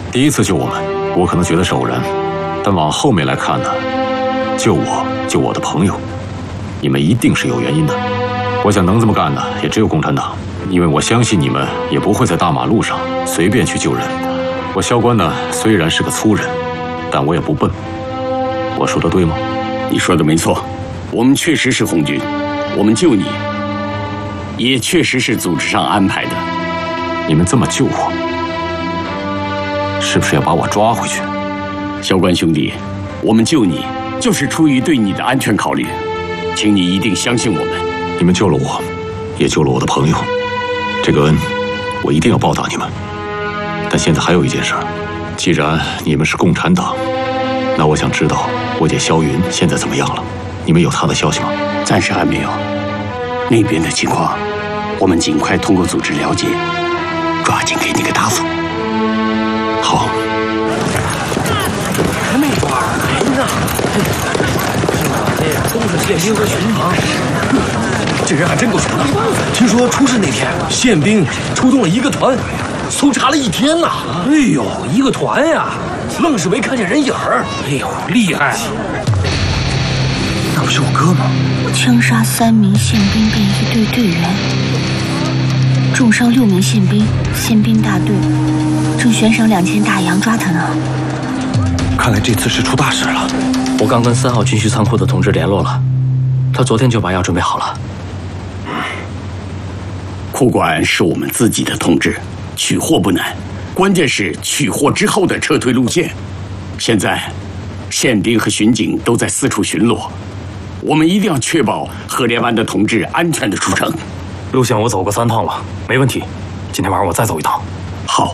第一次救我们，我可能觉得是偶然，但往后面来看呢，救我的朋友，你们一定是有原因的。我想能这么干的，也只有共产党，因为我相信你们也不会在大马路上随便去救人。我萧关呢，虽然是个粗人，但我也不笨。我说的对吗？ 你说的没错，我们确实是红军，我们救你，也确实是组织上安排的。 你们这么救我，是不是要把我抓回去？ 萧关兄弟，我们救你就是出于对你的安全考虑，请你一定相信我们。 你们救了我，也救了我的朋友，这个恩我一定要报答你们。但现在还有一件事，既然你们是共产党，那我想知道我姐萧云现在怎么样了？你们有她的消息吗？ 暂时还没有，那边的情况，我们尽快通过组织了解，抓紧给你个答复。 好。 还没抓人呢，这都是宪兵和巡防，这人还真够强的。听说出事那天，宪兵出动了一个团，搜查了1天呐。哎呦，一个团呀，愣是没看见人影儿。哎呦，厉害！那不是我哥吗？ 枪杀3名宪兵并1队队员，重伤6名宪兵，宪兵大队正悬赏2000大洋抓他呢。 看来这次是出大事了。我刚跟3号军需仓库的同志联络了，他昨天就把药准备好了。 库管是我们自己的同志，取货不难，关键是取货之后的撤退路线。现在，宪兵和巡警都在四处巡逻，我们一定要确保河连湾的同志安全的出城。 路线我走过3趟了，没问题。今天晚上我再走一趟。 好。